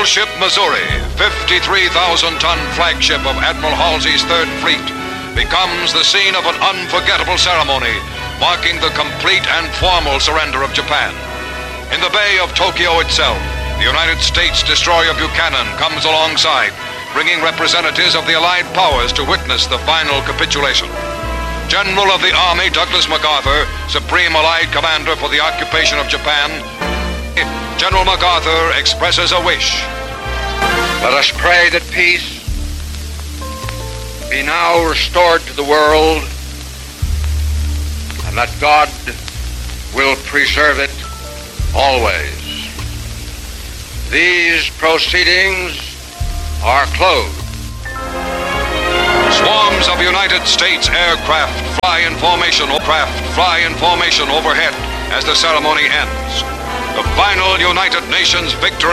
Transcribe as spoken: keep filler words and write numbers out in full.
Battleship Missouri, fifty-three thousand ton flagship of Admiral Halsey's Third Fleet, becomes the scene of an unforgettable ceremony marking the complete and formal surrender of Japan. In the Bay of Tokyo itself, the United States destroyer Buchanan comes alongside, bringing representatives of the Allied powers to witness the final capitulation. General of the Army Douglas MacArthur, Supreme Allied Commander for the occupation of Japan, General MacArthur expresses a wish. Let us pray that peace be now restored to the world, and that God will preserve it always. These proceedings are closed. Swarms of United States aircraft fly in formation, craft fly in formation overhead as the ceremony ends. The final United Nations victory